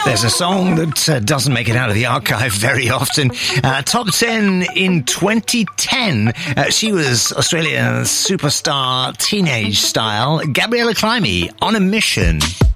There's a song that doesn't make it out of the archive very often. Top 10 in 2010. She was Australian superstar teenage style Gabriella Climbey, On a Mission.